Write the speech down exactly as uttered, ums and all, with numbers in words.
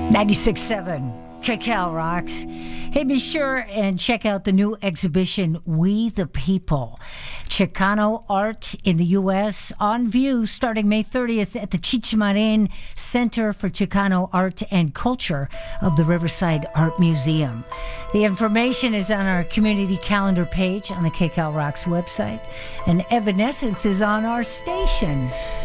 ninety-six point seven K C A L Rocks. Hey, be sure and check out the new exhibition, We the People, Chicano Art in the U S on view starting May thirtieth at the Chichimarin Center for Chicano Art and Culture of the Riverside Art Museum. The information is on our community calendar page on the K C A L Rocks website, and Evanescence is on our station.